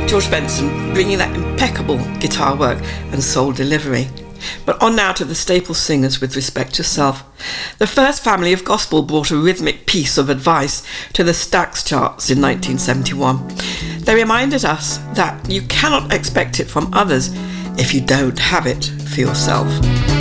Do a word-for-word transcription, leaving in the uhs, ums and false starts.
George Benson bringing that impeccable guitar work and soul delivery. But on now to the staple singers with respect to self. The First Family of Gospel brought a rhythmic piece of advice to the Stax charts in nineteen seventy-one. They reminded us that you cannot expect it from others if you don't have it for yourself.